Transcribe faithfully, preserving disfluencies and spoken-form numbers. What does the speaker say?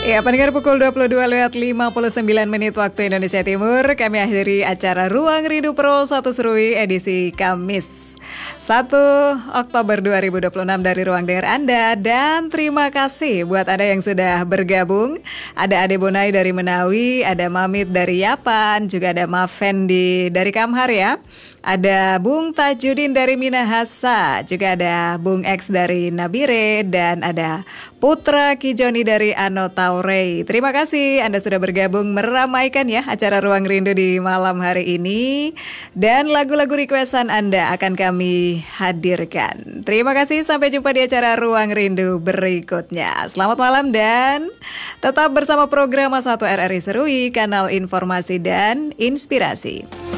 Ya, pendengar pukul dua puluh dua lewat lima puluh sembilan menit waktu Indonesia Timur, kami akhiri acara Ruang Rindu Pro satu Serui edisi Kamis satu Oktober dua ribu dua puluh enam dari Ruang Dengar Anda. Dan terima kasih buat Anda yang sudah bergabung. Ada Ade Bonai dari Menawi, ada Mamit dari Yapan, juga ada Mafendi dari Kamhar ya. Ada Bung Tajudin dari Minahasa, juga ada Bung X dari Nabire, dan ada Putra Kijoni dari Anotaurei. Terima kasih Anda sudah bergabung meramaikan ya acara Ruang Rindu di malam hari ini. Dan lagu-lagu requestan Anda akan kami hadirkan. Terima kasih, sampai jumpa di acara Ruang Rindu berikutnya. Selamat malam dan tetap bersama program satu R R I Serui, kanal informasi dan inspirasi.